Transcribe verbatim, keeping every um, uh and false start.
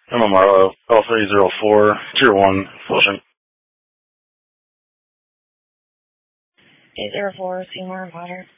Emma Marlowe, L three zero four, Tier one, Flushing. eight zero four, Seymour and Potter.